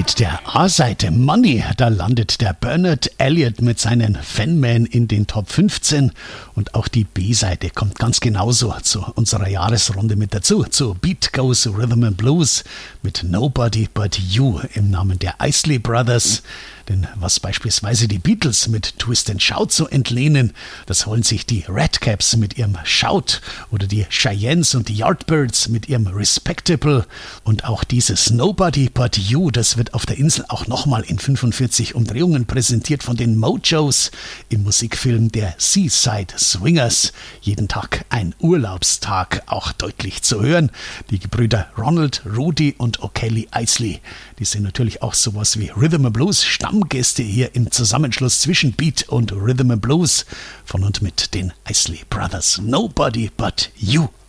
Mit der A-Seite Money, da landet der Bernard Elliott mit seinen Fanman in den Top 15 und auch die B-Seite kommt ganz genauso zu unserer Jahresrunde mit dazu, zu Beat Goes Rhythm and Blues mit Nobody But You im Namen der Isley Brothers. Denn was beispielsweise die Beatles mit Twist and Shout so entlehnen, das holen sich die Redcaps mit ihrem Shout oder die Cheyennes und die Yardbirds mit ihrem Respectable. Und auch dieses Nobody But You, das wird auf der Insel auch nochmal in 45 Umdrehungen präsentiert von den Mojos im Musikfilm der Seaside Swingers. Jeden Tag ein Urlaubstag, auch deutlich zu hören. Die Gebrüder Ronald, Rudy und O'Kelly Isley, die sind natürlich auch sowas wie Rhythm and Blues Stammgäste hier im Zusammenschluss zwischen Beat und Rhythm and Blues von und mit den Isley Brothers. Nobody But You.